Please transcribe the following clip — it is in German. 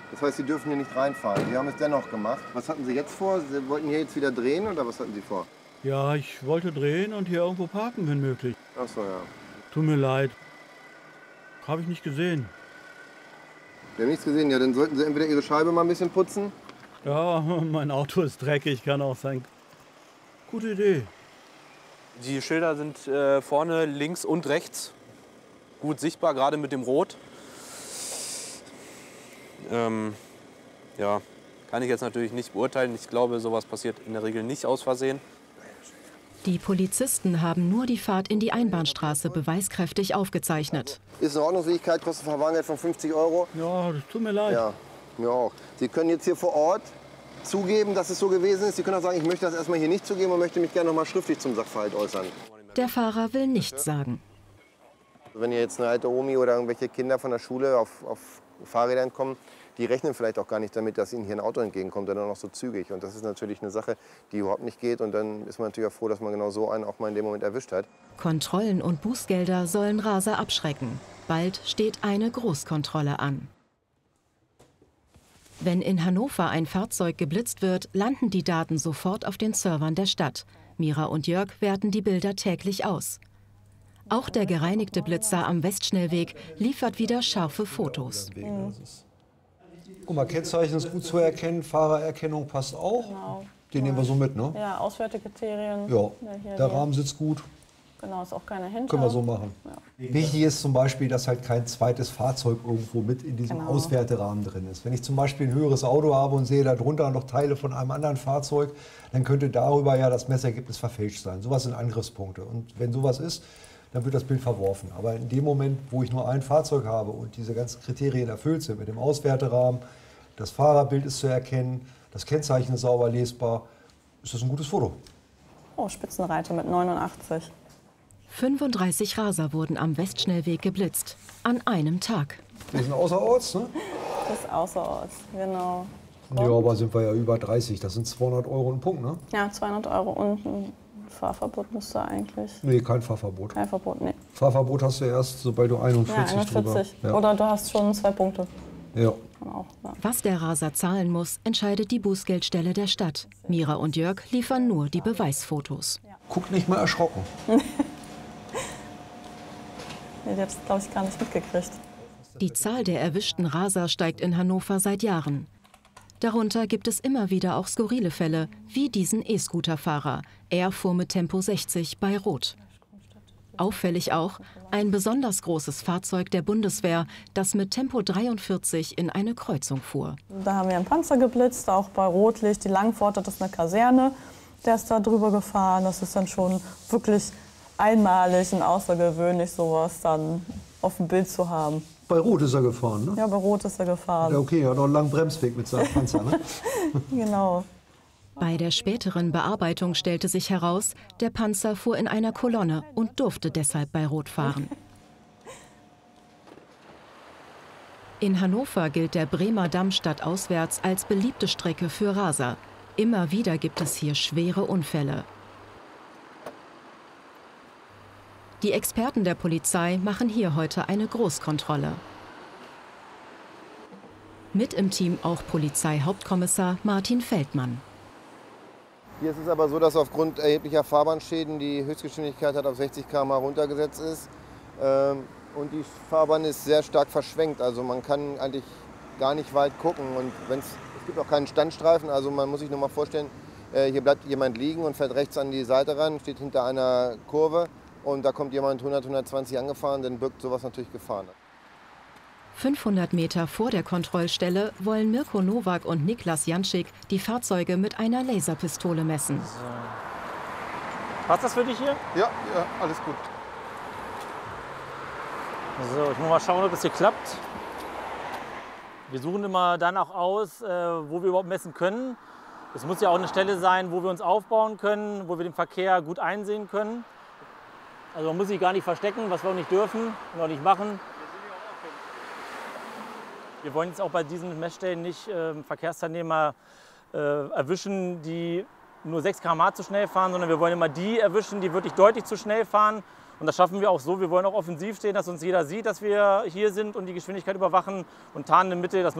Das heißt, Sie dürfen hier nicht reinfahren. Sie haben es dennoch gemacht. Was hatten Sie jetzt vor? Sie wollten hier jetzt wieder drehen oder was hatten Sie vor? Ja, ich wollte drehen und hier irgendwo parken, wenn möglich. Ach so, ja. Tut mir leid. Habe ich nicht gesehen. Sie haben nichts gesehen? Ja, dann sollten Sie entweder Ihre Scheibe mal ein bisschen putzen. Ja, mein Auto ist dreckig, kann auch sein. Gute Idee. Die Schilder sind vorne links und rechts gut sichtbar, gerade mit dem Rot. Ja, kann ich jetzt natürlich nicht beurteilen. Ich glaube, sowas passiert in der Regel nicht aus Versehen. Die Polizisten haben nur die Fahrt in die Einbahnstraße beweiskräftig aufgezeichnet. Ist eine Ordnungswidrigkeit, kostet Verwarngeld von 50 €. Ja, das tut mir leid. Ja, mir auch. Sie können jetzt hier vor Ort zugeben, dass es so gewesen ist. Sie können auch sagen, ich möchte das erstmal hier nicht zugeben und möchte mich gerne noch mal schriftlich zum Sachverhalt äußern. Der Fahrer will nichts sagen. Wenn hier jetzt eine alte Omi oder irgendwelche Kinder von der Schule auf Fahrrädern kommen, die rechnen vielleicht auch gar nicht damit, dass ihnen hier ein Auto entgegenkommt, der dann noch so zügig. Und das ist natürlich eine Sache, die überhaupt nicht geht. Und dann ist man natürlich auch froh, dass man genau so einen auch mal in dem Moment erwischt hat. Kontrollen und Bußgelder sollen Raser abschrecken. Bald steht eine Großkontrolle an. Wenn in Hannover ein Fahrzeug geblitzt wird, landen die Daten sofort auf den Servern der Stadt. Mira und Jörg werten die Bilder täglich aus. Auch der gereinigte Blitzer am Westschnellweg liefert wieder scharfe Fotos. Guck mal, Kennzeichen ist gut zu erkennen, Fahrererkennung passt auch. Genau. Den nehmen wir so mit, ne? Ja, Auswertekriterien. Ja, Hier der die- Rahmen sitzt gut, Genau, ist auch keine Hinter. können wir so machen. Wichtig ist zum Beispiel, dass halt kein zweites Fahrzeug irgendwo mit in diesem Genau. Auswerterahmen drin ist. Wenn ich zum Beispiel ein höheres Auto habe und sehe darunter noch Teile von einem anderen Fahrzeug, dann könnte darüber ja das Messergebnis verfälscht sein. Sowas sind Angriffspunkte. Und wenn sowas ist, dann wird das Bild verworfen. Aber in dem Moment, wo ich nur ein Fahrzeug habe und diese ganzen Kriterien erfüllt sind, mit dem Auswerterahmen, das Fahrerbild ist zu erkennen, das Kennzeichen ist sauber lesbar, ist das ein gutes Foto. Oh, Spitzenreiter mit 89. 35 Raser wurden am Westschnellweg geblitzt. An einem Tag. Wir sind außerorts, ne? Das ist außerorts, genau. Ja, aber sind wir ja über 30. Das sind 200 € ein Punkt, ne? Ja, 200 € und ein Fahrverbot müsste eigentlich. Nee, kein Fahrverbot. Kein Verbot, nee. Fahrverbot hast du erst, sobald du 41 Ja, drüber. 41. Ja. Oder du hast schon 2 Punkte. Ja. Kann auch, ja. Was der Raser zahlen muss, entscheidet die Bußgeldstelle der Stadt. Mira und Jörg liefern nur die Beweisfotos. Guck nicht mal erschrocken. Nee, die hat es, glaube ich, gar nicht mitgekriegt. Die Zahl der erwischten Raser steigt in Hannover seit Jahren. Darunter gibt es immer wieder auch skurrile Fälle, wie diesen E-Scooter-Fahrer. Er fuhr mit Tempo 60 bei Rot. Auffällig auch ein besonders großes Fahrzeug der Bundeswehr, das mit Tempo 43 in eine Kreuzung fuhr. Da haben wir einen Panzer geblitzt, auch bei Rotlicht. Die Langpforte, das ist eine Kaserne. Der ist da drüber gefahren. Das ist dann schon wirklich einmalig und außergewöhnlich, sowas dann auf dem Bild zu haben. Bei Rot ist er gefahren, ne? Ja, bei Rot ist er gefahren. Ja, okay, er hat noch einen langen Bremsweg mit seinem Panzer, ne? Genau. Bei der späteren Bearbeitung stellte sich heraus, der Panzer fuhr in einer Kolonne und durfte deshalb bei Rot fahren. In Hannover gilt der Bremer Damm stadtauswärts als beliebte Strecke für Raser. Immer wieder gibt es hier schwere Unfälle. Die Experten der Polizei machen hier heute eine Großkontrolle. Mit im Team auch Polizeihauptkommissar Martin Feldmann. Hier ist es aber so, dass aufgrund erheblicher Fahrbahnschäden die Höchstgeschwindigkeit hat auf 60 km/h runtergesetzt ist. Und die Fahrbahn ist sehr stark verschwenkt. Also man kann eigentlich gar nicht weit gucken. Und es gibt auch keinen Standstreifen. Also man muss sich nur mal vorstellen, hier bleibt jemand liegen und fährt rechts an die Seite ran, steht hinter einer Kurve. Und da kommt jemand 100, 120 angefahren, dann birgt sowas natürlich Gefahren. 500 Meter vor der Kontrollstelle wollen Mirko Nowak und Niklas Janschik die Fahrzeuge mit einer Laserpistole messen. So. Passt das für dich hier? Ja, alles gut. So, ich muss mal schauen, ob das hier klappt. Wir suchen immer danach aus, wo wir überhaupt messen können. Es muss ja auch eine Stelle sein, wo wir uns aufbauen können, wo wir den Verkehr gut einsehen können. Also man muss sich gar nicht verstecken, was wir auch nicht dürfen und auch nicht machen. Wir wollen jetzt auch bei diesen Messstellen nicht Verkehrsteilnehmer erwischen, die nur 6 km/h zu schnell fahren, sondern wir wollen immer die erwischen, die wirklich deutlich zu schnell fahren. Und das schaffen wir auch so. Wir wollen auch offensiv stehen, dass uns jeder sieht, dass wir hier sind und die Geschwindigkeit überwachen und tarnen in Mitte. Das